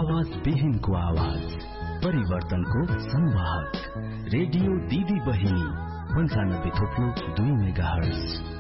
आवाज विहीनको आवाज, परिवर्तनको संवाहक, रेडियो दिदी बहिनी 95.2 मेगाहर्ज।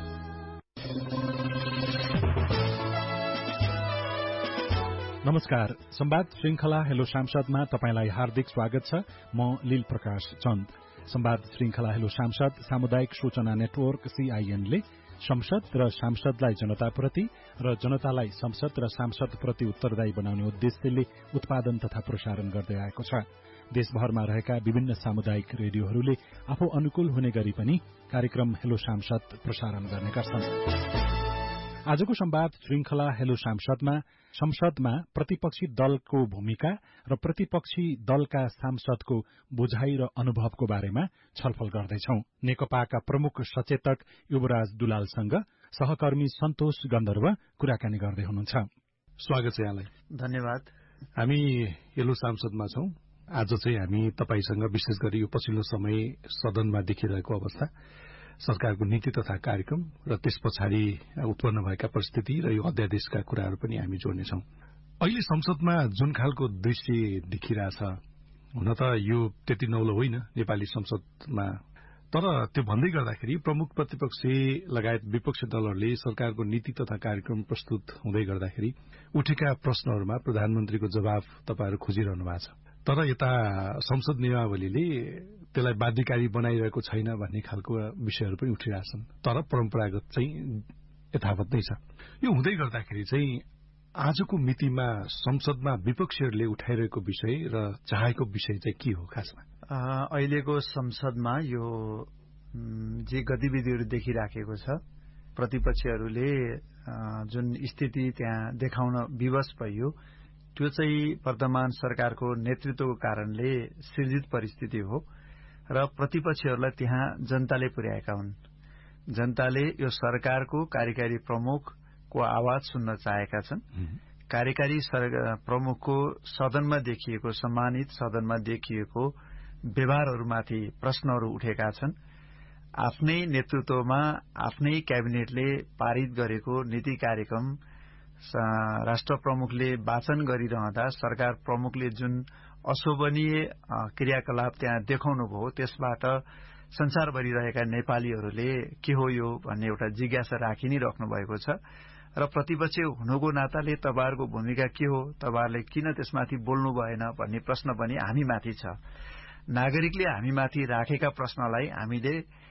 नमस्कार, संवाद श्रृंखला हेलो सांसदमा तपाईलाई हार्दिक स्वागत छ। म लील प्रकाश चन्द। संवाद श्रृंखला हेलो सांसद सामुदायिक सूचना नेटवर्क CIN ले संसद र सांसदलाई जनताप्रति र जनतालाई संसद र सांसदप्रति उत्तरदायी बनाउने उद्देश्यले उत्पादन तथा प्रसारण गर्दै आएको छ। देशभरमा रहेका विभिन्न सामुदायिक रेडियोहरूले आफू अनुकूल हुने गरी पनि कार्यक्रम हेलो सांसद प्रसारण गर्ने गर्छन्। आजको संवाद श्रृंखला हेलो सांसदमा संसदमा प्रतिपक्षी दलको भूमिका र प्रतिपक्षी दलका सांसदको बुझाइ र अनुभवको बारेमा छलफल गर्दैछौं। नेकपाका प्रमुख सचेतक युवराज दुलालसँग सहकर्मी सन्तोष गन्धर्व कुराकानी गर्दै हुनुहुन्छ। स्वागत छ यहाँलाई। धन्यवाद। हामी हेलो सांसदमा छौं। आज चाहिँ हामी तपाईसँग विशेष गरी यो पछिल्लो समय सदनमा देखिरहेको अवस्था, सरकारको नीति तथा कार्यक्रम र त्यस पछाडि उत्पन्न भएका परिस्थिति र यो अध्यादेशका कुराहरू पनि हामी जोड्नेछौं। अहिले संसदमा जुन खालको दृश्य देखिरहेछ, हुन त यो त्यति नौलो होइन नेपाली संसदमा, तर त्यो भन्दै गर्दाखेरि प्रमुख प्रतिपक्षी लगायत विपक्षी दलहरूले सरकारको नीति तथा कार्यक्रम प्रस्तुत हुँदै गर्दाखेरि उठेका प्रश्नहरूमा प्रधानमन्त्रीको जवाफ तपाईहरू खोजिरहनु भएको छ। तर यता संसद नियमावलीले त्यसलाई बाध्यकारी बनाइरहेको छैन भन्ने खालको विषयहरू पनि उठिरहेछन्, तर परम्परागत चाहिँ यथावत नै छ। यो हुँदै गर्दाखेरि चाहिँ आजको मितिमा संसदमा विपक्षीहरूले उठाइरहेको विषय र चाहेको विषय चाहिँ के हो खासमा? अहिलेको संसदमा यो जे गतिविधिहरू देखिराखेको छ, प्रतिपक्षीहरूले जुन स्थिति त्यहाँ देखाउन विवश भयो, त्यो चाहिँ वर्तमान सरकारको नेतृत्वको कारणले सृजित परिस्थिति हो र प्रतिपक्षीहरूलाई त्यहाँ जनताले पुर्याएका हुन्। जनताले यो सरकारको कार्यकारी प्रमुखको आवाज सुन्न चाहेका छन्। कार्यकारी प्रमुखको सदनमा देखिएको, सम्मानित सदनमा देखिएको व्यवहारहरूमाथि प्रश्नहरू उठेका छन्। आफ्नै नेतृत्वमा आफ्नै क्याबिनेटले पारित गरेको नीति कार्यक्रम राष्ट्र प्रमुखले वाचन गरिरहँदा सरकार प्रमुखले जुन अशोभनीय क्रियाकलाप त्यहाँ देखाउनुभयो, त्यसबाट संसारभरि रहेका नेपालीहरूले के हो यो भन्ने एउटा जिज्ञासा राखि नै राख्नु भएको छ र प्रतिपक्ष हुनुको नाताले तपाईहरूको भूमिका के हो, तपाईहरूले किन त्यसमाथि बोल्नु भएन भन्ने प्रश्न पनि हामीमाथि छ। नागरिकले हामीमाथि राखेका प्रश्नलाई हामीले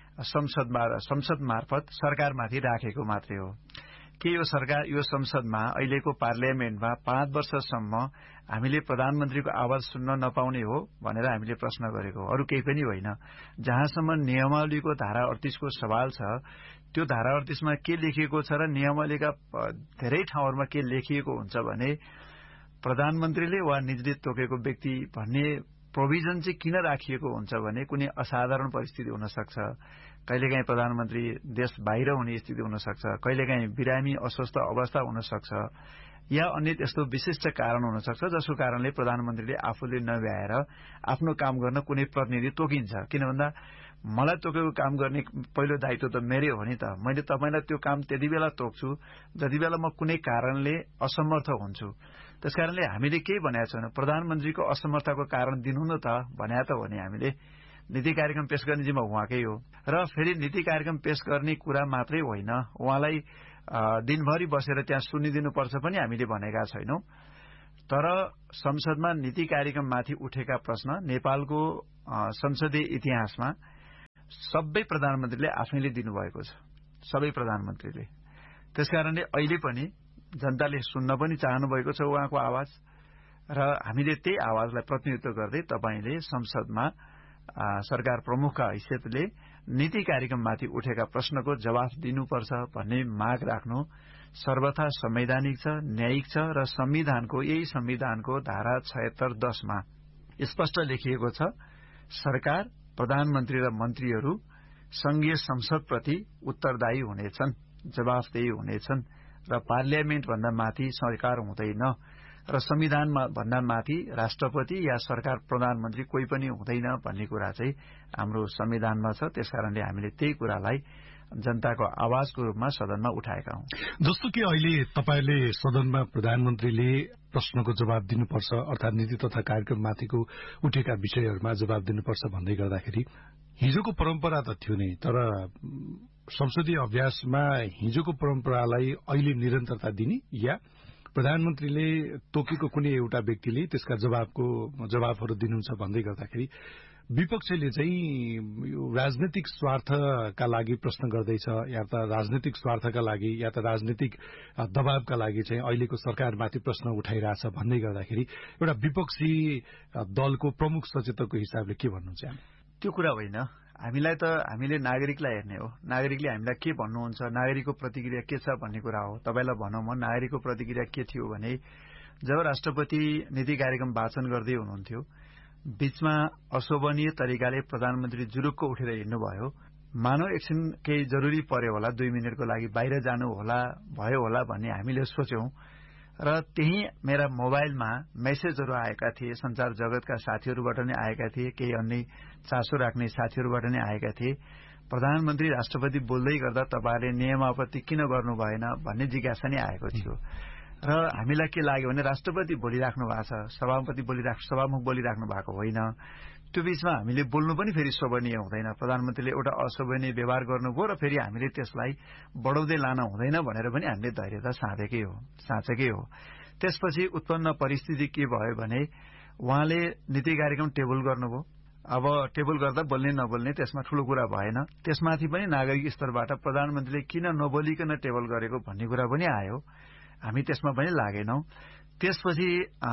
संसद मार्फत सरकारमाथि राखेको मात्रै हो। के यो सरकार, यो संसदमा अहिलेको पार्लियामेन्टमा 5 वर्षसम्म हामीले प्रधानमन्त्रीको आवाज सुन्न नपाउने हो भनेर हामीले प्रश्न गरेको, अरू केही पनि होइन। जहाँसम्म नियमावलीको धारा 38 को सवाल छ, त्यो धारा 38 मा के लेखिएको छ र नियमावलीका धेरै ठाउँहरूमा के लेखिएको हुन्छ भने प्रधानमन्त्रीले वा निजले तोकेको व्यक्ति भन्ने प्रोभिजन चाहिँ किन राखिएको हुन्छ भने कुनै असाधारण परिस्थिति हुन सक्छ, कहिलेकाहीँ प्रधानमन्त्री देश बाहिर हुने स्थिति हुन सक्छ, कहिलेकाहीँ बिरामी अस्वस्थ अवस्था हुन सक्छ, या अन्य त्यस्तो विशिष्ट कारण हुन सक्छ जसको कारणले प्रधानमन्त्रीले आफूले नभ्याएर आफ्नो काम गर्न कुनै प्रतिनिधि तोकिन्छ। किन भन्दा मलाई तोकेको काम गर्ने पहिलो दायित्व त मेरै हो नि त। मैले तपाईलाई त्यो काम त्यति बेला तोक्छु जति बेला म कुनै कारणले असमर्थ हुन्छु। त्यसकारणले हामीले केही भनेको छैन, प्रधानमन्त्रीको असमर्थको कारण दिनु न त भने त हो नि। हामीले नीति कार्यक्रम पेश गर्ने जिम्मा उहाँकै हो र फेरि नीति कार्यक्रम पेश गर्ने कुरा मात्रै होइन, उहाँलाई दिनभरि बसेर त्यहाँ सुनिदिनुपर्छ पनि हामीले भनेका छैनौं। तर संसदमा नीति कार्यक्रममाथि उठेका प्रश्न नेपालको संसदीय इतिहासमा सबै प्रधानमन्त्रीले आफैले दिनुभएको छ, सबै प्रधानमन्त्रीले। त्यसकारणले अहिले पनि जनताले सुन्न पनि चाहनु भएको छ उहाँको आवाज र हामीले त्यही आवाजलाई प्रतिनिधित्व गर्दै तपाईले संसदमा सरकार प्रमुखका हैसियतले नीति कार्यक्रममाथि उठेका प्रश्नको जवाफ दिनुपर्छ भन्ने माग राख्नु सर्वथा संवैधानिक छ, न्यायिक छ र यही संविधानको धारा 76(10) मा स्पष्ट लेखिएको छ, सरकार, प्रधानमन्त्री र मन्त्रीहरू संघीय संसदप्रति उत्तरदायी हुनेछन्, जवाफदेही हुनेछन् र पार्लियामेन्ट भन्दा माथि सरकार हुँदैन र संविधान भन्दा माथि राष्ट्रपति या सरकार प्रधानमन्त्री कोही पनि हुँदैन भन्ने कुरा चाहिँ हाम्रो संविधानमा छ। त्यसकारणले हामीले त्यही कुरालाई जनताको आवाजको रूपमा सदनमा उठाएका हौं। जस्तो कि अहिले तपाईले सदनमा प्रधानमन्त्रीले प्रश्नको जवाब दिनुपर्छ अर्थात नीति तथा कार्यक्रममाथिको उठेका विषयहरूमा जवाब दिनुपर्छ भन्दै गर्दाखेरि हिजोको परम्परा त थियो नै, तर संसदीय अभ्यासमा हिजोको परम्परालाई अहिले निरन्तरता दिने या प्रधानमन्त्रीले तोकेको कुनै एउटा व्यक्तिले त्यसका जवाबहरू दिनुहुन्छ भन्दै गर्दाखेरि विपक्षले चाहिँ राजनैतिक स्वार्थका लागि प्रश्न गर्दैछ या त राजनैतिक स्वार्थका लागि या त राजनैतिक दबावका लागि चाहिँ अहिलेको सरकारमाथि प्रश्न उठाइरहेछ भन्दै गर्दाखेरि एउटा विपक्षी दलको प्रमुख सचेतकको हिसाबले के भन्नुहुन्छ? त्यो कुरा होइन। हामीले नागरिकलाई हेर्ने हो, नागरिकले हामीलाई के भन्नुहुन्छ, नागरिकको प्रतिक्रिया के छ भन्ने कुरा हो। तपाईलाई भनौं म नागरिकको प्रतिक्रिया के थियो भने जब राष्ट्रपति नीति कार्यक्रम वाचन गर्दै हुनुहुन्थ्यो बीचमा अशोभनीय तरिकाले प्रधानमन्त्री जुरुक्क उठेर हिँड्नुभयो, मानव एकछिन केही जरुरी पर्यो होला 2 मिनटको लागि बाहिर जानु भयो होला भन्ने हामीले सोच्यौं र त्यही मेरा मोबाइलमा मेसेजहरू आएका थिए, संचार जगतका साथीहरूबाट नै आएका थिए, केही अन्य चासो राख्ने साथीहरूबाट नै आएका थिए। प्रधानमन्त्री राष्ट्रपति बोल्दै गर्दा तपाईहरुले नियमावली किन गर्नु भएन भन्ने जिज्ञासा नै आएको थियो र हामीलाई के लाग्यो भने राष्ट्रपति बोलिराख्नु भएको छ, सभामुख बोलिराख्नु भएको होइन। त्यो बीचमा हामीले बोल्नु पनि फेरि शोभनीय हुँदैन। प्रधानमन्त्रीले एउटा अशोभनीय व्यवहार गर्नुभयो र फेरि हामीले त्यसलाई बढाउँदै लान हुँदैन भनेर पनि हामीले धैर्यता साँचेकै हो। त्यसपछि उत्पन्न परिस्थिति के भयो भने उहाँले नीति कार्यक्रम टेबल गर्नुभयो। अब टेबल गर्दा बोल्ने नबोल्ने त्यसमा ठूलो कुरा भएन। त्यसमाथि पनि नागरिक स्तरबाट प्रधानमन्त्रीले किन नबोलिकन टेबल गरेको भन्ने कुरा पनि आयो। हामी त्यसमा पनि लागेनौं। त्यसपछि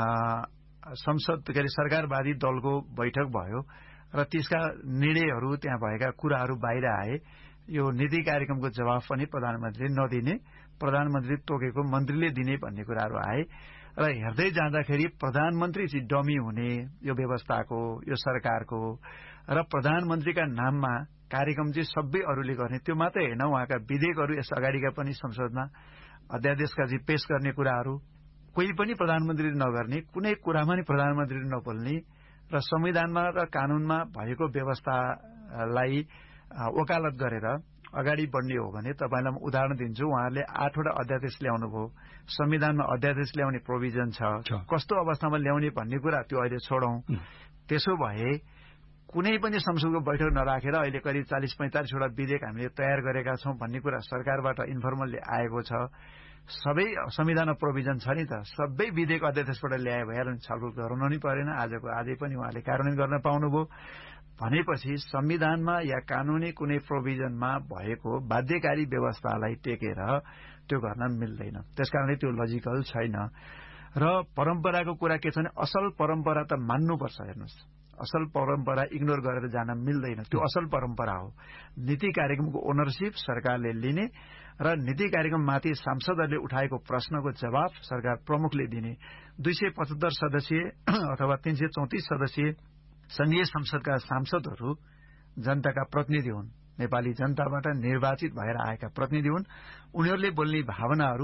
संसद सरकारवादी दलको बैठक भयो र त्यसका निर्णयहरू त्यहाँ भएका कुराहरू बाहिर आए। यो नीति कार्यक्रमको जवाफ पनि प्रधानमन्त्रीले नदिने, प्रधानमन्त्री तोकेको मन्त्रीले दिने भन्ने कुराहरू आए र हेर्दै जाँदाखेरि प्रधानमन्त्री चाहिँ डमी हुने यो व्यवस्थाको, यो सरकारको र प्रधानमन्त्रीका नाममा कार्यक्रम चाहिँ सबै अरूले गर्ने। त्यो मात्रै होइन, उहाँका विधेयकहरू यस अगाडिका पनि संसदमा अध्यादेशका चाहिँ पेश गर्ने कुराहरू कोही पनि प्रधानमन्त्रीले नगर्ने, कुनै कुरामा नि प्रधानमन्त्रीले नबोल्ने र संविधानमा र कानूनमा भएको व्यवस्थालाई वकालत गरेर अगाडि बढ्ने हो भने तपाईलाई म उदाहरण दिन्छु। उहाँहरूले 8 वटा अध्यादेश ल्याउनु भयो। संविधानमा अध्यादेश ल्याउने प्रोभिजन छ, कस्तो अवस्थामा ल्याउने भन्ने कुरा त्यो अहिले छोडौं। त्यसो भए कुनै पनि संसदको बैठक नराखेर अहिले करिब 40-45 वटा विधेयक हामीले तयार गरेका छौं भन्ने कुरा सरकारबाट इन्फर्मली आएको छ। सबै संविधानमा प्रोभिजन छ नि त, सबै विधेयक अध्यादेशबाट ल्याए भएर छलफल गराउनु नै परेन। आजको आजै पनि उहाँले कार्यान्वयन गर्न पाउनुभयो भनेपछि संविधानमा या कानूनी कुनै प्रोभिजनमा भएको बाध्यकारी व्यवस्थालाई टेकेर त्यो गर्न मिल्दैन। त्यसकारणले त्यो लजिकल छैन। र परम्पराको कुरा के छ भने असल परम्परा त मान्नुपर्छ। हेर्नुस्, असल परम्परा इग्नोर गरेर जान मिल्दैन। त्यो असल परम्परा हो। नीति कार्यक्रमको ओनरशिप सरकारले लिने र नीति कार्यक्रममाथि सांसदहरूले उठाएको प्रश्नको जवाफ सरकार प्रमुखले दिने। 275 सदस्यीय अथवा 334 सदस्यीय संघीय संसदका सांसदहरू जनताका प्रतिनिधि हुन्, नेपाली जनताबाट निर्वाचित भएर आएका प्रतिनिधि हुन्। उनीहरूले बोल्ने भावनाहरू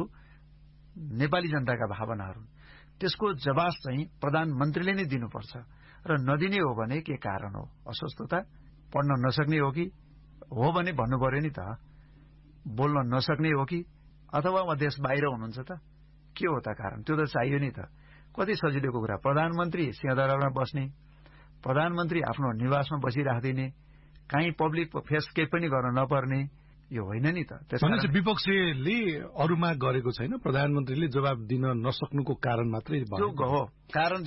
नेपाली जनताका भावनाहरू, त्यसको जवाफ चाहिँ प्रधानमन्त्रीले नै दिनुपर्छ र नदिने हो भने के कारण हो? अस्वस्थता, पढ्न नसक्ने हो कि? हो भने भन्नु पर्यो नि त। बोल्न नसक्ने हो कि अथवा उहाँ देश बाहिर हुनुहुन्छ त? के हो त कारण? त्यो त चाहियो नि त। कति सजिलोको कुरा। प्रधानमन्त्री सिंहदरबारमा बस्ने, प्रधानमन्त्री आफ्नो निवासमा बसिराख्दिने, कहीँ पब्लिक फेस केही पनि गर्न नपर्ने, यो होइन नि त। त्यसकारण विपक्षले अरूमा गरेको छैन, प्रधानमन्त्रीले जवाब दिन नसक्नुको कारण मात्रै हो। कारण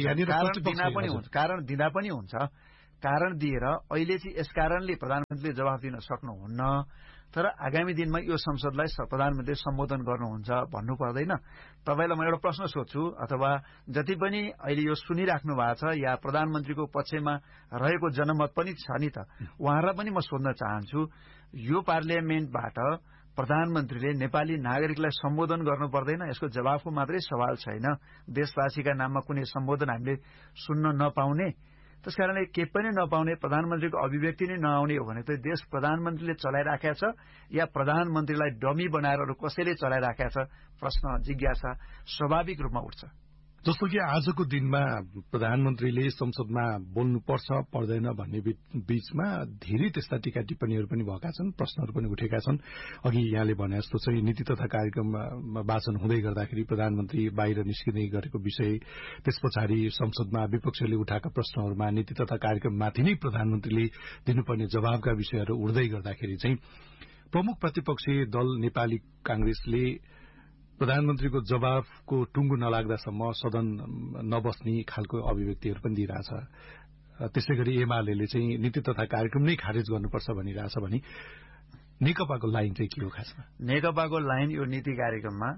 दिँदा पनि हुन्छ। कारण दिएर अहिले चाहिँ यस कारणले प्रधानमन्त्रीले जवाफ दिन सक्नुहुन्न, तर आगामी दिनमा यो संसदलाई प्रधानमन्त्रीले सम्बोधन गर्नुहुन्छ भन्नु पर्दैन। तपाईलाई म एउटा प्रश्न सोध्छु, अथवा जति पनि अहिले यो सुनिराख्नु भएको छ या प्रधानमन्त्रीको पक्षमा रहेको जनमत पनि छ नि त, उहाँहरूलाई पनि म सोध्न चाहन्छु, यो पार्लियामेन्टबाट प्रधानमन्त्रीले नेपाली नागरिकलाई सम्बोधन गर्नु पर्दैन? यसको जवाफको मात्रै सवाल छैन। देशवासीका नाममा कुनै सम्बोधन हामीले सुन्न नपाउने, त्यसकारणले के पनि नपाउने, प्रधानमन्त्रीको अभिव्यक्ति नै नआउने हो भने त देश प्रधानमन्त्रीले चलाइराखेको छ या प्रधानमन्त्रीलाई डमी बनाएर अरू कसैले चलाइराखेको छ? प्रश्न, जिज्ञासा स्वाभाविक रूपमा उठ्छ। जस्तो कि आजको दिनमा प्रधानमन्त्रीले संसदमा बोल्नुपर्छ पर्दैन भन्ने बीचमा धेरै त्यस्ता टीका टिप्पणीहरू पनि भएका छन्, प्रश्नहरू पनि उठेका छन्। अघि यहाँले भने जस्तो चाहिँ नीति तथा कार्यक्रममा वाचन हुँदै गर्दाखेरि प्रधानमन्त्री बाहिर निस्किँदै गरेको विषय, त्यस पछाडि संसदमा विपक्षले उठाएका प्रश्नहरूमा नीति तथा कार्यक्रममाथि नै प्रधानमन्त्रीले दिनुपर्ने जवाबका विषयहरू उठ्दै गर्दाखेरि चाहिँ प्रमुख प्रतिपक्षी दल नेपाली कांग्रेसले प्रधानमन्त्रीको जवाफको टुङ्गो नलाग्दासम्म सदन नबस्ने खालको अभिव्यक्तिहरू पनि दिइरहेछ। त्यसै गरी एमाले चाहिँ नीति तथा कार्यक्रम नै खारेज गर्नुपर्छ भनिरहेछ भने नेकपाको लाइन चाहिँ के हो खासमा? नेकपाको लाइन यो नीति कार्यक्रममा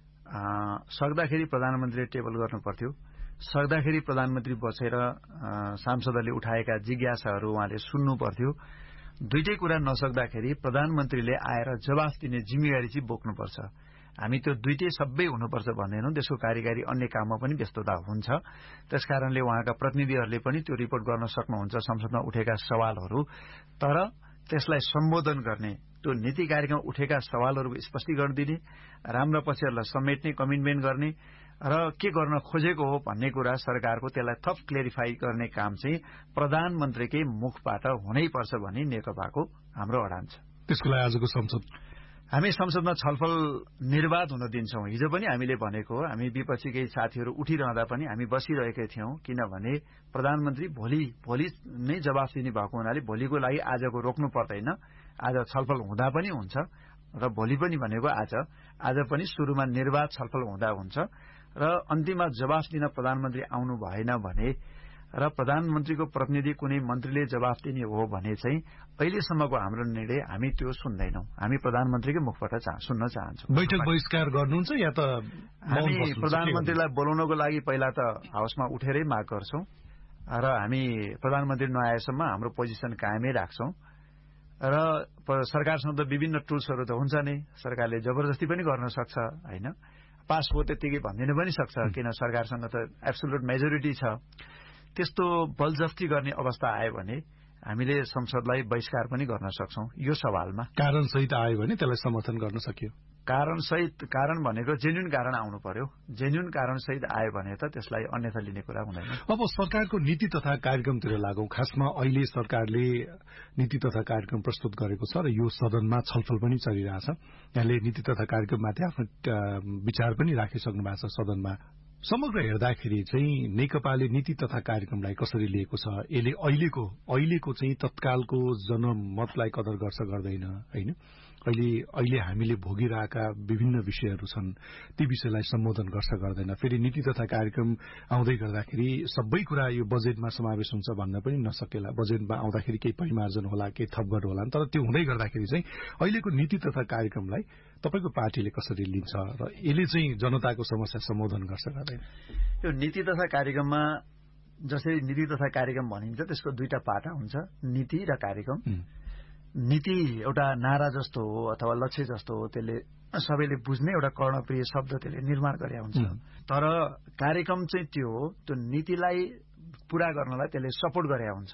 सक्दाखेरि प्रधानमन्त्रीले टेबल गर्नु पर्थ्यो, सक्दाखेरि प्रधानमन्त्री बसेर सांसदहरूले उठाएका जिज्ञासाहरू उहाँले सुन्नु पर्थ्यो। दुईटै कुरा नसक्दाखेरि प्रधानमन्त्रीले आएर जवाफ दिने जिम्मेवारी चाहिँ बोक्नुपर्छ। हामी त्यो दुईटै सबै हुनुपर्छ भन्दैनौं। देशको कार्यकारी अन्य काममा पनि व्यस्तता हुन्छ। त्यसकारणले उहाँका प्रतिनिधिहरूले पनि त्यो रिपोर्ट गर्न सक्नुहुन्छ संसदमा उठेका सवालहरू। तर त्यसलाई सम्बोधन गर्ने, त्यो नीति कार्यक्रममा उठेका सवालहरूको स्पष्टीकरण दिने, राम्रा पक्षहरूलाई समेट्ने, कमिटमेन्ट गर्ने र के गर्न खोजेको हो भन्ने कुरा सरकारको त्यसलाई थप क्लेरिफाई गर्ने काम चाहिँ प्रधानमन्त्रीकै मुखबाट हुनैपर्छ भनी नेकपाको हाम्रो अडान छ। त्यसको लागि आजको संसद हामी संसदमा छलफल निर्वाध हुन दिन्छौं। हिजो पनि हामीले भनेको हो, हामी विपक्षीकै साथीहरू उठिरहँदा पनि हामी बसिरहेकै थियौं, किनभने प्रधानमन्त्री भोलि नै जवाफ दिने भएको हुनाले भोलिको लागि आजको रोक्नु पर्दैन। आज छलफल हुँदा पनि हुन्छ र भोलि पनि भनेको आज पनि सुरुमा निर्वाध छलफल हुँदा हुन्छ र अन्तिममा जवाफ दिन प्रधानमन्त्री आउनु भएन भने र प्रधानमन्त्रीको प्रतिनिधि कुनै मन्त्रीले जवाफ दिने हो भने चाहिँ अहिलेसम्मको हाम्रो निर्णय हामी त्यो सुन्दैनौं। हामी प्रधानमन्त्रीकै मुखबाट सुन्न चाहन्छौं। बैठक बहिष्कार गर्नुहुन्छ या त हामी प्रधानमन्त्रीलाई बोलाउनको लागि पहिला त हाउसमा उठेरै माग गर्छौं र हामी प्रधानमन्त्री नआएसम्म हाम्रो पोजिसन कायमै राख्छौं र सरकारसँग त विभिन्न टुल्सहरू त हुन्छ नै। सरकारले जबरजस्ती पनि गर्न सक्छ, हैन, पास हो त्यतिकै भनिदिन पनि सक्छ, किन सरकारसँग त एब्सोल्युट मेजोरिटी छ। त्यस्तो बलजफ्ती गर्ने अवस्था आयो भने हामीले संसदलाई बहिष्कार पनि गर्न सक्छौं। यो सवालमा कारण सहित आयो भने त्यसलाई समर्थन गर्न सकियो। कारण भनेको जेन्युन कारण आउनु पर्यो। जेन्युन कारण सहित आयो भने त त्यसलाई अन्यथा लिने कुरा हुँदैन। अब सरकारको नीति तथा कार्यक्रमतिर लागौं। खासमा अहिले सरकारले नीति तथा कार्यक्रम प्रस्तुत गरेको छ र यो सदनमा छलफल पनि चलिरहेछ। यहाँले नीति तथा कार्यक्रममाथि आफ्नो विचार पनि राखिसक्नु भएको छ सदनमा। समग्र हेर्दाखेरि चाहिँ नेकपाले नीति तथा कार्यक्रमलाई कसरी लिएको छ? यसले अहिलेको चाहिँ तत्कालको जनमतलाई कदर गर्छ गर्दैन, हैन? अहिले हामीले भोगिरहेका विभिन्न विषयहरू छन्, ती विषयलाई सम्बोधन गर्छ गर्दैन। फेरि नीति तथा कार्यक्रम आउँदै गर्दाखेरि सबै कुरा यो बजेटमा समावेश हुन्छ भन्न पनि नसकेला। बजेटमा आउँदाखेरि केही परिमार्जन होला, केही थपघट होला, तर त्यो हुँदै गर्दाखेरि चाहिँ अहिलेको नीति तथा कार्यक्रमलाई तपाईको पार्टीले कसरी लिन्छ र यसले चाहिँ जनताको समस्या सम्बोधन गर्छ गर्दैन? यो नीति तथा कार्यक्रममा जसरी नीति तथा कार्यक्रम भनिन्छ त्यसको दुईटा पाटा हुन्छ, नीति र कार्यक्रम। नीति एउटा नारा जस्तो हो अथवा लक्ष्य जस्तो हो, त्यसले सबैले बुझ्ने एउटा कर्णप्रिय शब्द त्यसले निर्माण गरे हुन्छ। तर कार्यक्रम चाहिँ त्यो हो, त्यो नीतिलाई पूरा गर्नलाई त्यसले सपोर्ट गरे हुन्छ।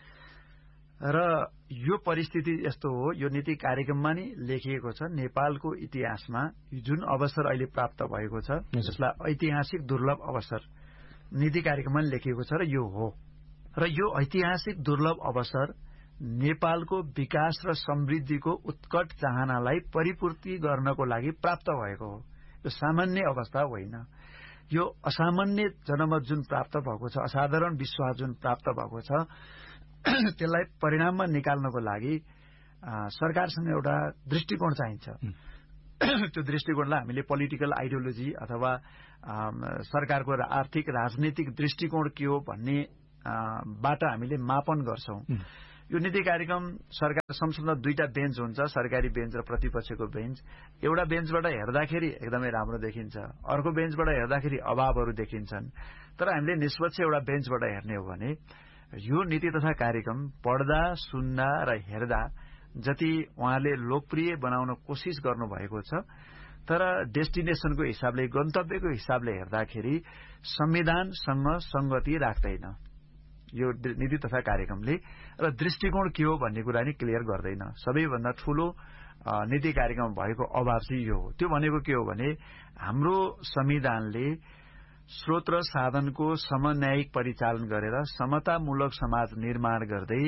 र यो परिस्थिति यस्तो हो, यो नीति कार्यक्रममा नै लेखिएको छ नेपालको इतिहासमा जुन अवसर अहिले प्राप्त भएको छ त्यसलाई ऐतिहासिक दुर्लभ अवसर नीति कार्यक्रममा लेखिएको छ र यो हो। र यो ऐतिहासिक दुर्लभ अवसर नेपालको विकास र समृद्धिको उत्कट चाहनालाई परिपूर्ति गर्नको लागि प्राप्त भएको हो। यो सामान्य अवस्था होइन। यो असामान्य जनमत जुन प्राप्त भएको छ, असाधारण विश्वास जुन प्राप्त भएको छ, त्यसलाई परिणाममा निकाल्नको लागि सरकारसँग एउटा दृष्टिकोण चाहिन्छ। त्यो दृष्टिकोणलाई हामीले पोलिटिकल आइडियोलोजी अथवा सरकारको आर्थिक राजनीतिक दृष्टिकोण के हो भन्ने बाट हामीले मापन गर्छौं। यो नीति कार्यक्रम सरकार संसदमा दुईटा बेन्च हुन्छ, सरकारी बेन्च र प्रतिपक्षको बेन्च। एउटा बेन्चबाट हेर्दाखेरि एकदमै राम्रो देखिन्छ, अर्को बेन्चबाट हेर्दाखेरि अभावहरू देखिन्छन्। तर हामीले निष्पक्ष एउटा बेन्चबाट हेर्ने हो भने यो नीति तथा कार्यक्रम पढ्दा, सुन्दा र हेर्दा जति उहाँले लोकप्रिय बनाउन कोसिस गर्नुभएको छ, तर डेस्टिनेसनको हिसाबले, गन्तव्यको हिसाबले हेर्दाखेरि संविधानसँग संगति राख्दैन यो नीति तथा कार्यक्रमले। र दृष्टिकोण के हो भन्ने कुरा नि क्लियर गर्दैन। सबैभन्दा ठूलो नीति कार्यक्रम भएको अभाव चाहिँ यो हो। त्यो भनेको के हो भने हाम्रो संविधानले स्रोत र साधनको समन्वयिक परिचालन गरेर समतामूलक समाज निर्माण गर्दै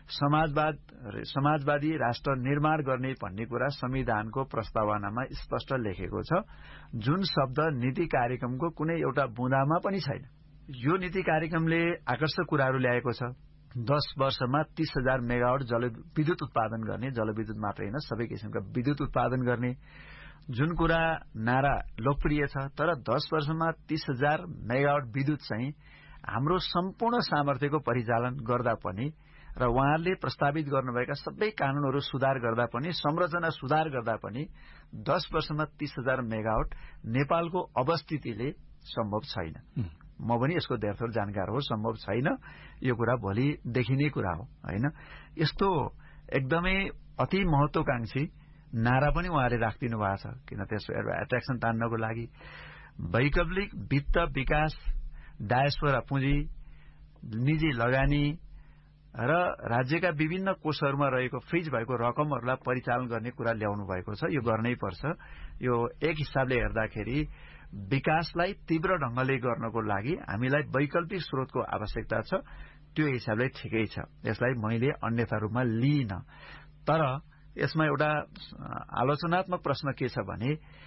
समाजवादी राष्ट्र निर्माण गर्ने भन्ने कुरा संविधानको प्रस्तावनामा स्पष्ट लेखेको छ, जुन शब्द नीति कार्यक्रमको कुनै एउटा बुँदामा पनि छैन। यो नीति कार्यक्रमले आकर्षक कुराहरू ल्याएको छ। 10 वर्षमा 30,000 मेगावाट जलविद्युत उत्पादन गर्ने, जलविद्युत मात्र होइन सबै किसिमका विद्युत उत्पादन गर्ने, जुन कुरा नारा लोकप्रिय छ। तर 10 वर्षमा 30,000 मेगावाट विद्युत चाहिँ हाम्रो सम्पूर्ण सामर्थ्यको परिचालन गर्दा पनि र उहाँहरूले प्रस्तावित गर्नुभएका सबै कानूनहरू सुधार गर्दा पनि, संरचना सुधार गर्दा पनि 10 वर्षमा 30,000 मेगावाट नेपालको अवस्थितिले सम्भव छैन। म पनि यसको धेरथोर जानकार हो, सम्भव छैन। यो कुरा भोलि देखिने कुरा हो होइन। यस्तो एकदमै अति महत्वाकांक्षी नारा पनि उहाँले राखिदिनु भएको छ। किन त्यसको एट्र्याक्सन तान्नको लागि वैकल्पिक वित्त विकास, डायस्पोरा पुँजी, निजी लगानी र राज्यका विभिन्न कोषहरूमा रहेको फ्रिज भएको रकमहरूलाई परिचालन गर्ने कुरा ल्याउनु भएको छ। यो गर्नै पर्छ। यो एक हिसाबले हेर्दाखेरि विकासलाई तीव्र ढंगले गर्नको लागि हामीलाई वैकल्पिक स्रोतको आवश्यकता छ। त्यो हिसाबले ठिकै छ, यसलाई मैले अन्यथा रूपमा लिइन। तर यसमा एउटा आलोचनात्मक प्रश्न के छ भने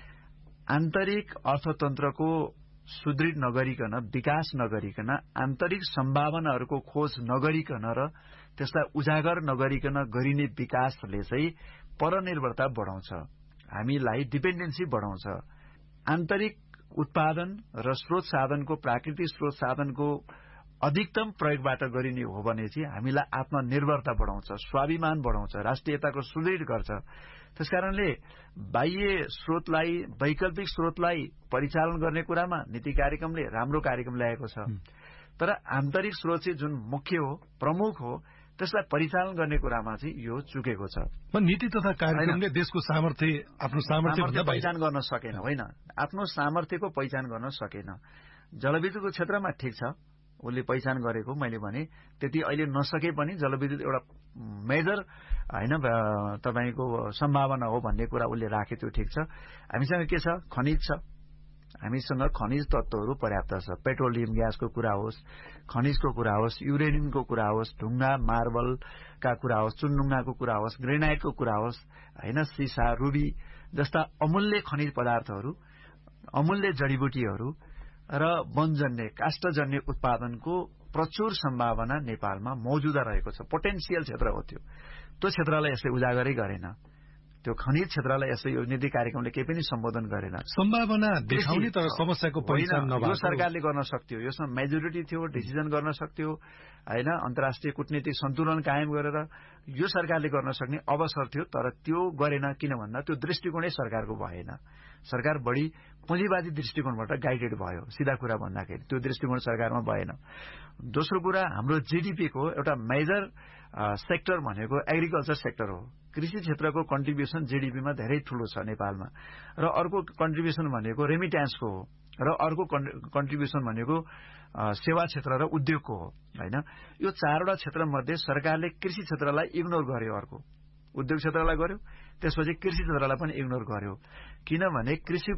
आन्तरिक अर्थतन्त्रको सुदृढ नगरिकन, विकास नगरिकन, आन्तरिक सम्भावनाहरूको खोज नगरिकन र त्यसलाई उजागर नगरिकन गरिने विकासले चाहिँ परनिर्भरता बढाउँछ, हामीलाई डिपेन्डेन्सी बढाउँछ। आन्तरिक उत्पादन र स्रोत साधनको, प्राकृतिक स्रोत साधनको अधिकतम प्रयोगबाट गरिने हो भने चाहिँ हामीलाई आत्मनिर्भरता बढाउँछ, स्वाभिमान बढाउँछ, राष्ट्रियताको सुदृढ गर्छ। त्यसकारणले बाह्य स्रोतलाई, वैकल्पिक स्रोतलाई परिचालन गर्ने कुरामा नीति कार्यक्रमले राम्रो कार्यक्रम ल्याएको छ। तर आन्तरिक स्रोत चाहिँ जुन मुख्य हो, प्रमुख हो, त्यसलाई परिचालन गर्ने कुरामा चाहिँ यो चुकेको छ। नीति तथा कार्यक्रमले देशको सामर्थ्य, आफ्नो सामर्थ्य पहिचान गर्न सकेन। होइन, आफ्नो सामर्थ्यको पहिचान गर्न सकेन। जलविद्युतको क्षेत्रमा ठिक छ, उसले पहिचान गरेको मैले भने त्यति अहिले नसके पनि जलविद्युत एउटा मेजर होइन तपाईको सम्भावना हो भन्ने कुरा उसले राखे, त्यो ठिक छ। हामीसँग के छ? खनिज छ। हामीसँग खनिज तत्त्वहरू पर्याप्त छ। पेट्रोलियम ग्यासको कुरा होस्, खनिजको कुरा होस्, युरेनियमको कुरा होस्, ढुङ्गा मार्बलका कुरा होस्, चुनढुङ्गाको कुरा होस्, ग्रेनाइटको कुरा होस् होइन, सिसा, रुबी जस्ता अमूल्य खनिज पदार्थहरू, अमूल्य जडीबुटीहरू र वनजन्य, काष्ठजन्य उत्पादनको प्रचुर सम्भावना नेपालमा मौजुदा रहेको छ। पोटेन्सियल क्षेत्र हो त्यो। त्यो क्षेत्रलाई यसले उजागरै गरेन। त्यो खनिज क्षेत्रलाई यसले यो नीति कार्यक्रमले केही पनि सम्बोधन गरेन। सम्भावना देखाउने तर समस्याको पहिचान नभएको। यो सरकारले गर्न सक्थ्यो, यसमा मेजोरिटी थियो, डिसिजन गर्न सक्थ्यो होइन, अन्तर्राष्ट्रिय कूटनीतिक सन्तुलन कायम गरेर यो सरकारले गर्न सक्ने अवसर थियो। तर त्यो गरेन। किन भन्दा त्यो दृष्टिकोणै सरकारको भएन। सरकार बढी पुँजीवादी दृष्टिकोणबाट गाइडेड भयो, सिधा कुरा भन्दाखेरि त्यो दृष्टिकोण सरकारमा भएन। दोस्रो कुरा, हाम्रो जीडीपीको एउटा मेजर सेक्टर भनेको एग्रिकल्चर सेक्टर हो। कृषि क्षेत्रको कन्ट्रिब्युसन जीडीपीमा धेरै ठूलो छ नेपालमा। र अर्को कन्ट्रिब्युसन भनेको रेमिट्यान्सको हो, र अर्को कन्ट्रिब्युसन भनेको सेवा क्षेत्र र उद्योगको हो होइन। यो चारवटा क्षेत्रमध्ये सरकारले कृषि क्षेत्रलाई इग्नोर गर्यो, अर्को उद्योग क्षेत्रलाई गर्यो, त्यसपछि कृषि क्षेत्रलाई पनि इग्नोर गर्यो। किनभने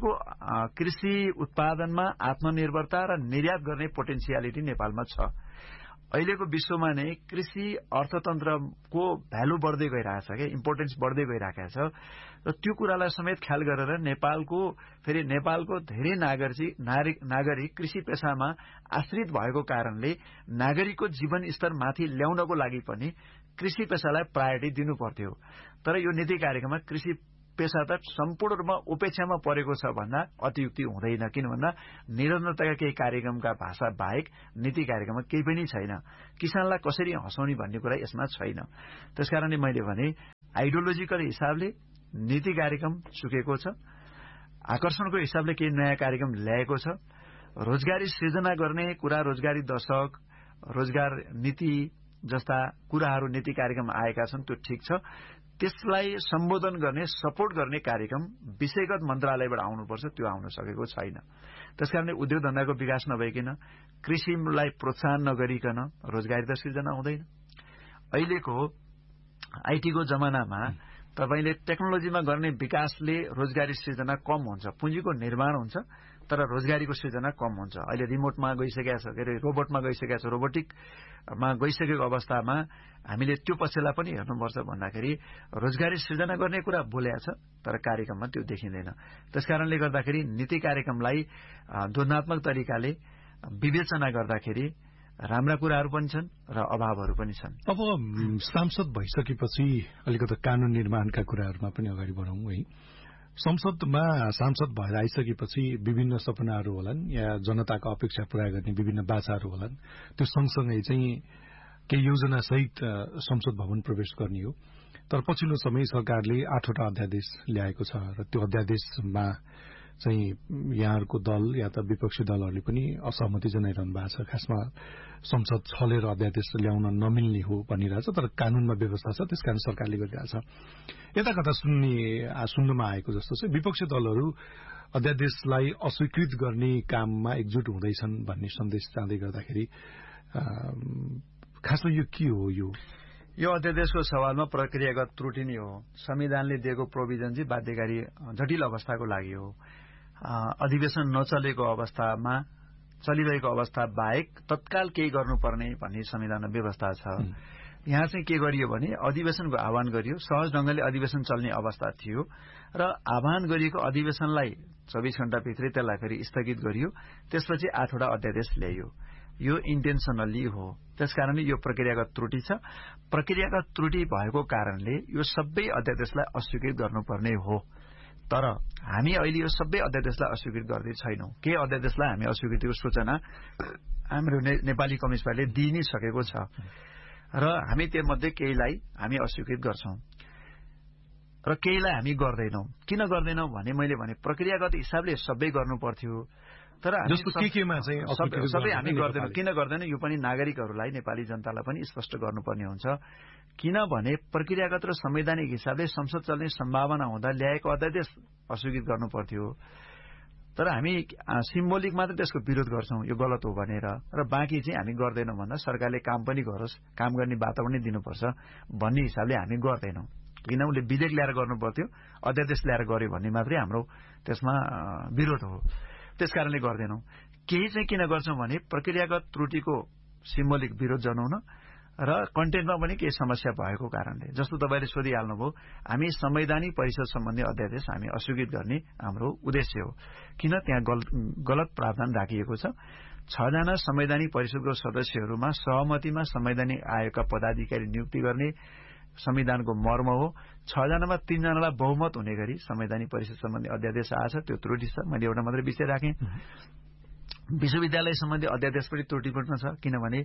कृषि उत्पादनमा आत्मनिर्भरता र निर्यात गर्ने पोटेन्सियालिटी नेपालमा छ। अहिलेको विश्वमा नै कृषि अर्थतन्त्रको भ्यालु बढ्दै गइरहेछ के, इम्पोर्टेन्स बढ्दै गइरहेको छ। र त्यो कुरालाई समेत ख्याल गरेर नेपालको धेरै नागरिक कृषि पेसामा आश्रित भएको कारणले नागरिकको जीवन स्तर माथि ल्याउनको लागि पनि कृषि पेसालाई प्रायोरिटी दिनु पर्थ्यो। तर यो नीति कार्यक्रममा कृषि पेसा त सम्पूर्ण रूपमा उपेक्षामा परेको छ भन्दा अतियुक्ति हुँदैन। किन भन्दा निरन्तरताका केही कार्यक्रमका भाषा बाहेक नीति कार्यक्रममा केही पनि छैन। किसानलाई कसरी हँसाउने भन्ने कुरा यसमा छैन। त्यसकारणले मैले भने आइडियोलोजिकल हिसाबले नीति कार्यक्रम चुकेको छ। आकर्षणको हिसाबले केही नयाँ कार्यक्रम ल्याएको छ। रोजगारी सृजना गर्ने कुरा, रोजगारी दशक, रोजगार नीति जस्ता कुराहरू नीति कार्यक्रम आएका छन्, त्यो ठिक छ। त्यसलाई सम्बोधन गर्ने, सपोर्ट गर्ने कार्यक्रम विषयगत मन्त्रालयबाट आउनुपर्छ, त्यो आउन सकेको छैन। त्यसकारणले उद्योग धन्दाको विकास नभइकन, कृषिलाई प्रोत्साहन नगरिकन रोजगारी त सृजना हुँदैन। अहिलेको आइटीको जमानामा तपाईँले टेक्नोलोजीमा गर्ने विकासले रोजगारी सृजना कम हुन्छ, पुँजीको निर्माण हुन्छ, तर रोजगारीको सृजना कम हुन्छ। अहिले रिमोटमा गइसकेको छ, के अरे रोबोटमा गइसकेको छ, रोबोटिकमा गइसकेको अवस्थामा हामीले त्यो पक्षलाई पनि हेर्नुपर्छ भन्दाखेरि रोजगारी सृजना गर्ने कुरा बोलेको छ तर कार्यक्रममा त्यो देखिँदैन। त्यसकारणले गर्दाखेरि नीति कार्यक्रमलाई द्वन्द्वात्मक तरिकाले विवेचना गर्दाखेरि राम्रा कुराहरू पनि छन् र अभावहरू पनि छन्। अब सांसद भइसकेपछि अलिकति कानून निर्माणका कुराहरूमा पनि अगाडि बढौँ है। संसदमा सांसद भएर आइसकेपछि विभिन्न सपनाहरू होलान् या जनताको अपेक्षा पूरा गर्ने विभिन्न बाचाहरू होलान्। त्यो सँगसँगै चाहिँ केही योजना सहित संसद भवन प्रवेश गर्ने हो। तर पछिल्लो समय सरकारले 8वटा अध्यादेश ल्याएको छ र त्यो अध्यादेशमा चाहिँ यहाँहरूको दल या त विपक्षी दलहरूले पनि असहमति जनाइरहनु भएको छ। खासमा संसद छलेर अध्यादेश ल्याउन नमिल्ने हो भनिरहेछ, तर कानूनमा व्यवस्था छ, त्यसकारण सरकारले गरिरहेछ। यता कता सुन्नमा आएको जस्तो चाहिँ विपक्षी दलहरू अध्यादेशलाई अस्वीकृत गर्ने काममा एकजुट हुँदैछन् भन्ने सन्देश जाँदै गर्दाखेरि खासमा यो के हो? यो अध्यादेशको सवालमा प्रक्रियागत त्रुटि नै हो। संविधानले दिएको प्रोभिजन चाहिँ बाध्यकारी जटिल अवस्थाको लागि हो। अधिवेशन नचलेको अवस्थामा चलिरहेको अवस्था बाहेक तत्काल केही गर्नुपर्ने भन्ने संविधानमा व्यवस्था छ। यहाँ चाहिँ के गरियो भने अधिवेशनको आह्वान गरियो, सहज ढंगले अधिवेशन चल्ने अवस्था थियो र आह्वान गरिएको अधिवेशनलाई 24 घण्टाभित्रै त्यसलाई फेरि स्थगित गरियो। त्यसपछि 8वटा अध्यादेश ल्याइयो। यो इन्टेन्सनली हो। त्यसकारणले यो प्रक्रियागत त्रुटि छ। प्रक्रियागत त्रुटि भएको कारणले यो सबै अध्यादेशलाई अस्वीकृत गर्नुपर्ने हो। तर हामी अहिले यो सबै अध्यादेशलाई अस्वीकृत गर्दै छैनौं। के अध्यादेशलाई हामी अस्वीकृतिको सूचना हाम्रो नेपाली कम्युनिस्ट पार्टीले दिइ नै सकेको छ र हामी त्योमध्ये केहीलाई हामी अस्वीकृत गर्छौं र केहीलाई हामी गर्दैनौं। किन गर्दैनौं भने मैले भने प्रक्रियागत हिसाबले सबै गर्नुपर्थ्यो, तर सबै हामी गर्दैनौं। किन गर्दैनौं यो पनि नागरिकहरूलाई, नेपाली जनतालाई पनि स्पष्ट गर्नुपर्ने हुन्छ। किनभने प्रक्रियागत र संवैधानिक हिसाबले संसद चल्ने सम्भावना हुँदा ल्याएको अध्यादेश अस्वीकृत गर्नुपर्थ्यो, तर हामी सिम्बोलिक मात्र त्यसको विरोध गर्छौं यो गलत हो भनेर, र बाँकी चाहिँ हामी गर्दैनौं भन्दा सरकारले काम पनि गरोस्, काम गर्ने वातावरण दिनुपर्छ भन्ने हिसाबले हामी गर्दैनौं। किन उसले विधेयक ल्याएर गर्नुपर्थ्यो, अध्यादेश ल्याएर गर्यो भन्ने मात्रै हाम्रो त्यसमा विरोध हो। त्यसकारणले गर्दैनौं। केही चाहिँ किन गर्छौं भने प्रक्रियागत त्रुटिको सिम्बोलिक विरोध जनाउन र कन्टेन्टमा पनि केही समस्या भएको कारणले। जस्तो तपाईले सोधिहाल्नुभयो, हामी संवैधानिक परिषद सम्बन्धी अध्यादेश हामी अस्वीकृत गर्ने हाम्रो उद्देश्य हो। किन त्यहाँ गलत प्रावधान राखिएको छ। 6 जना संवैधानिक परिषदको सदस्यहरूमा सहमतिमा संवैधानिक आयोगका पदाधिकारी नियुक्ति गर्ने संविधानको मर्म हो। 6 जनामा 3 जनालाई बहुमत हुने गरी संवैधानिक परिषद सम्बन्धी अध्यादेश आएछ। त्यो त्रुटि छ। मैले एउटा मात्रै विषय राखेँ। विश्वविद्यालय सम्बन्धी अध्यादेश पनि त्रुटिपूर्ण छ। किनभने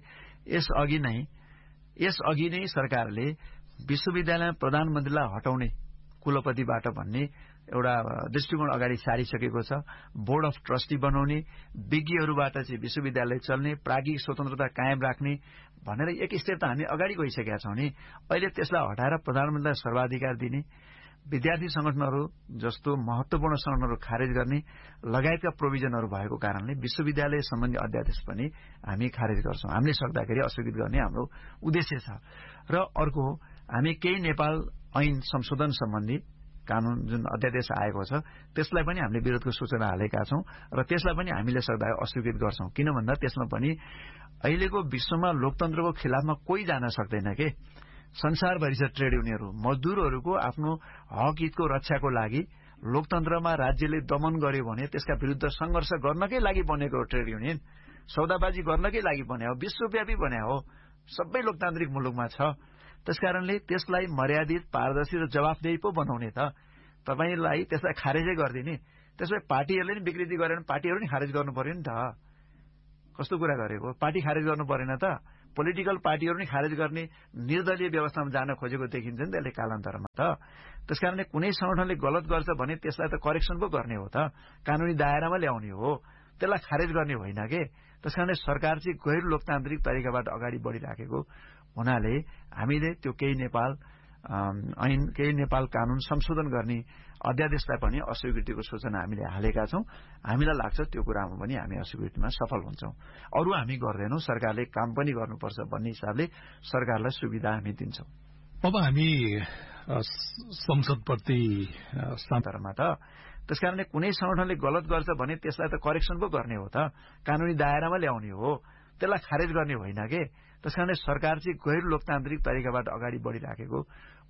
यसअघि नै सरकारले विश्वविद्यालयमा प्रधानमन्त्रीलाई हटाउने कुलपतिबाट भन्ने एउटा दृष्टिकोण अगाडि सारिसकेको छ। बोर्ड अफ ट्रस्टी बनाउने, विज्ञहरूबाट चाहिँ विश्वविद्यालय चल्ने, प्राज्ञिक स्वतन्त्रता कायम राख्ने भनेर एक स्टेप त हामी अगाडि गइसकेका छौं नि। अहिले त्यसलाई हटाएर प्रधानमन्त्रीलाई सर्वाधिकार दिने, विद्यार्थी संगठनहरू जस्तो महत्वपूर्ण संगठनहरू खारेज गर्ने लगायतका प्रोभिजनहरू भएको कारणले विश्वविद्यालय सम्बन्धी अध्यादेश पनि हामी खारेज गर्छौं। हामीले सक्दाखेरि अस्वीकृत गर्ने हाम्रो उद्देश्य छ। र अर्को, हामी केही नेपाल ऐन संशोधन सम्बन्धी कानून जुन अध्यादेश आएको छ त्यसलाई पनि हामीले विरोधको सूचना हालेका छौं र त्यसलाई पनि हामीले सक्दा अस्वीकृत गर्छौं। किन भन्दा त्यसमा पनि अहिलेको विश्वमा लोकतन्त्रको खिलाफमा कोही जान सक्दैन के। संसारभरि छ ट्रेड युनियनहरू, मजदुरहरूको आफ्नो हक हितको रक्षाको लागि लोकतन्त्रमा राज्यले दमन गर्यो भने त्यसका विरुद्ध संघर्ष गर्नकै लागि बनेको हो ट्रेड युनियन, सौदाबाजी गर्नकै लागि बने हो, विश्वव्यापी बने हो, सबै लोकतान्त्रिक मुलुकमा छ। त्यसकारणले त्यसलाई मर्यादित, पारदर्शी र जवाफदेही पो बनाउने त। तपाईलाई त्यसलाई खारेजै गरिदिने, त्यसलाई पार्टीहरूले नि विकृति गरेन, पार्टीहरू नि खारेज गर्नु पर्यो नि त। कस्तो कुरा गरेको, पार्टी खारेज गर्नु परेन त। पोलिटिकल पार्टीहरू नि खारेज गर्ने निर्दलीय व्यवस्थामा जान खोजेको देखिन्छ नि त्यसले कालान्तरमा त। त्यसकारणले कुनै संगठनले गलत गर्छ भने त्यसलाई त करेक्सन पो गर्ने हो त, कानूनी दायरामा ल्याउने हो, त्यसलाई खारेज गर्ने होइन के। त्यसकारणले सरकार चाहिँ गैर लोकतान्त्रिक तरिकाबाट अगाडि बढिराखेको हुनाले हामीले त्यो केही नेपाल ऐन, केही नेपाल कानून संशोधन गर्ने अध्यादेशलाई पनि अस्वीकृतिको सूचना हामीले हालेका छौं। हामीलाई लाग्छ त्यो कुरामा पनि हामी अस्वीकृतिमा सफल हुन्छौं। अरू हामी गर्दैनौं, सरकारले काम पनि गर्नुपर्छ भन्ने हिसाबले सरकारलाई सुविधा हामी दिन्छौं। अब हामी संसदप्रति स्तरमा त त्यसकारणले कुनै संगठनले गलत गर्छ भने त्यसलाई त करेक्सन पो गर्ने हो त, कानूनी दायरामा ल्याउने हो, त्यसलाई खारेज गर्ने होइन के। त्यसकारणले सरकार चाहिँ गैर लोकतान्त्रिक तरिकाबाट अगाडि बढ़िराखेको